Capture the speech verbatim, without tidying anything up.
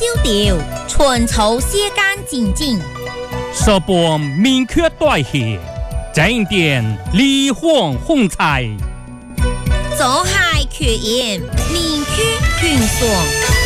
掉，春秋写干净净。 十般明确代谢，正点离荒风采。 走海缺盐，明确云霜。